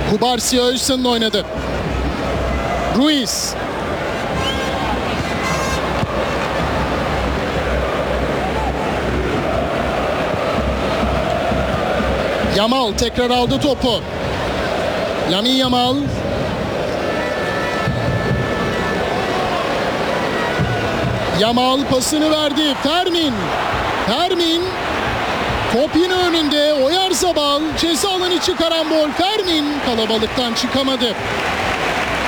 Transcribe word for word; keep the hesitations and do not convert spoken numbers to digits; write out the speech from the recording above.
Kubarsi Özcan'ın oynadı. Ruiz. Yamal tekrar aldı topu. Lamine Yamal. Yamal pasını verdi. Fermin. Fermin. Top yine önünde. Oyarzabal. Ceza alanı içi karambol. Fermin kalabalıktan çıkamadı.